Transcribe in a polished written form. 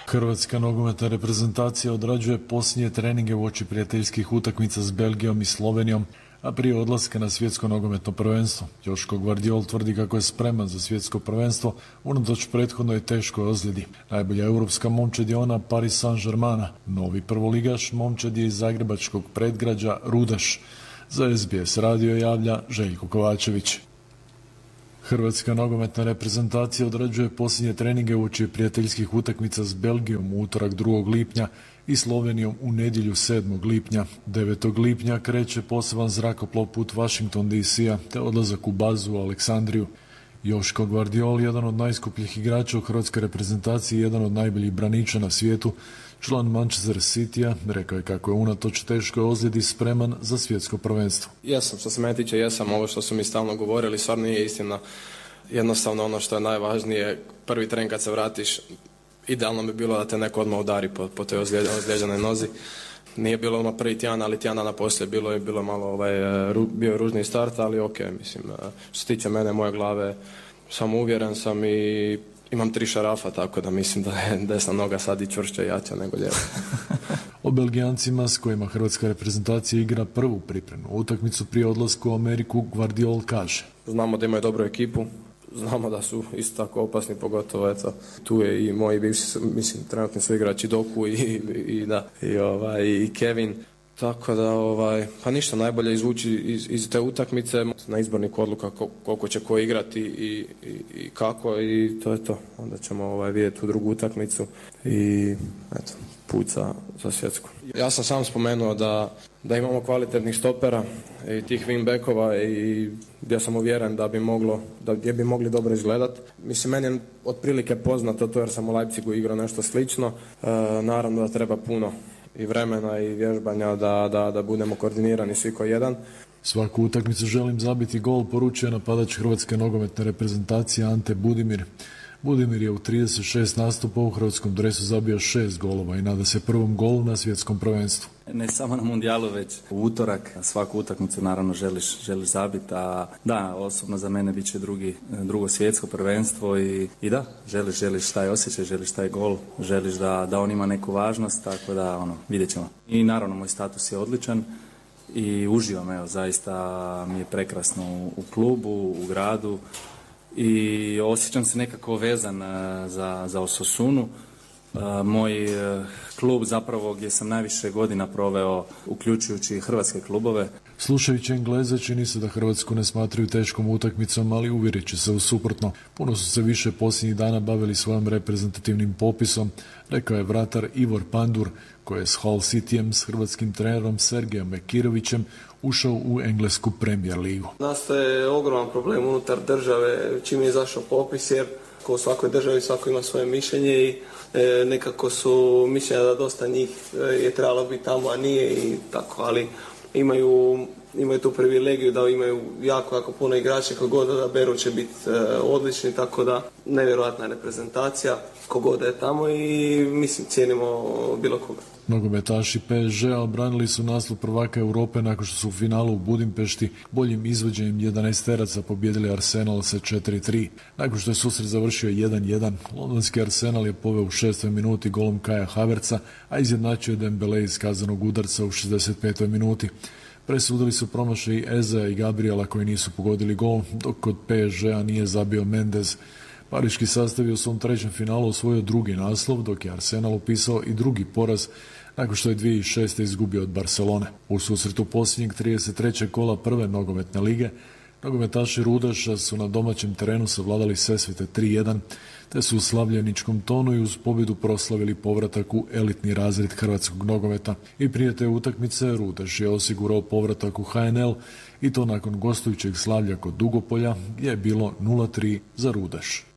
Hrvatska nogometna reprezentacija odrađuje posljednje treninge uoči prijateljskih utakmica s Belgijom i Slovenijom, a prije odlaska na svjetsko nogometno prvenstvo. Joško Gvardiol tvrdi kako je spreman za svjetsko prvenstvo unatoč prethodnoj teškoj ozljedi. Najbolja europska momčad je ona Paris Saint-Germaina. Novi prvoligaš momčad je iz zagrebačkog predgrađa Rudeš. Za SBS radio javlja Željko Kovačević. Hrvatska nogometna reprezentacija odrađuje posljednje treninge uoči prijateljskih utakmica s Belgijom u utorak 2. lipnja i Slovenijom u nedjelju 7. lipnja. 9. lipnja kreće poseban zrakoplov put Washington DC-a te odlazak u bazu u Aleksandriju. Joško Gvardiol, jedan od najskupljih igrača u hrvatskoj reprezentaciji i jedan od najboljih braniča na svijetu, član Manchester City-a, rekao je kako je unatoč teškoj ozljedi spreman za svjetsko prvenstvo. Jesam, što se mene tiče, jesam. Ovo što su mi stalno govorili stvarno nije istina. Jednostavno ono što je najvažnije, prvi tren kad se vratiš, idealno bi bilo da te neko odmah udari po toj ozlijeđenoj nozi. Nije bilo odmah prvi tjedan, ali tjedan dana poslije bilo malo bio je ružni start, ali ok, mislim, što se tiče mene, moje glave, samo uvjeren sam i imam 3 šarafa, tako da mislim da je desna noga sad i čvršća i jača nego lijeva. O Belgijancima s kojima hrvatska reprezentacija igra prvu pripremnu utakmicu prije odlaska u Ameriku, Gvardiol kaže: Znamo da imaju dobru ekipu, znamo da su isto tako opasni, pogotovo eto, tu je i moji bivši, mislim, trenutni su igrači Doku i Kevin. Tako da, pa ništa, najbolje izvući iz te utakmice, na izbornik odluka koliko će ko igrati i kako, i to je to. Onda ćemo vidjeti tu drugu utakmicu i eto, put za svjetsku. Ja sam sam spomenuo da imamo kvalitetnih stopera i tih wingbackova i ja sam uvjeren da bi mogli dobro izgledati. Mislim, meni je otprilike poznato to jer sam u Leipzigu igrao nešto slično. Naravno da treba puno i vremena i vježbanja da budemo koordinirani svi ko jedan. Svaku utakmicu želim zabiti gol, poručuje napadač hrvatske nogometne reprezentacije Ante Budimir. Budimir je u 36 nastupa u hrvatskom dresu zabio 6 golova i nada se prvom golu na svjetskom prvenstvu. Ne samo na mundijalu, već u utorak. Svaku utakmicu naravno želiš zabiti, a da, osobno za mene bit će drugo svjetsko prvenstvo i da, želiš taj osjećaj, želiš taj gol, želiš da on ima neku važnost, tako da vidjet ćemo. I naravno moj status je odličan i uživam, zaista mi je prekrasno u klubu, u gradu i osjećam se nekako vezan za Osasunu. Moj klub zapravo gdje sam najviše godina proveo uključujući hrvatske klubove. Slušajući Engleze, čini se da Hrvatsku ne smatraju teškom utakmicom, ali uvjerit će se u suprotno. Puno su se više posljednjih dana bavili svojim reprezentativnim popisom, rekao je vratar Ivor Pandur, koji je s Hull Cityjem s hrvatskim trenerom Sergejom Mekirovićem ušao u englesku Premier ligu. Nastaje ogroman problem unutar države čim je izašao popis, jer ko u svakoj državi svako ima svoje mišljenje i nekako su mišljenja da dosta njih je trebalo biti tamo, a nije i tako, ali imaju tu privilegiju da imaju jako puno igrača, kogod da beru će biti odlični, tako da nevjerojatna reprezentacija kogod je tamo i mislim cijenimo bilo koga. Nogometaši PSG-a obranili su naslov prvaka Europe nakon što su u finalu u Budimpešti boljim izvođenjem 11-teraca pobijedili Arsenal sa 4-3. Nakon što je susret završio 1-1, londonski Arsenal je poveo u 6. minuti golom Kaja Havertza, a izjednačio je Dembele iz kazanog udarca u 65. minuti. Presudili su promašaj Ezea i Gabriela koji nisu pogodili gol, dok kod PSG-a nije zabio Mendez. Pariški sastav je u svom trećem finalu osvojio drugi naslov, dok je Arsenal upisao i drugi poraz nakon što je 2006. izgubio od Barcelone. U susretu posljednjeg 33. kola prve nogometne lige, nogometaši Rudeša su na domaćem terenu savladali Sesvete 3-1, te su u slavljeničkom tonu i uz pobjedu proslavili povratak u elitni razred hrvatskog nogometa. I prije te utakmice Rudeš je osigurao povratak u HNL i to nakon gostujućeg slavlja kod Dugopolja gdje je bilo 0-3 za Rudeš.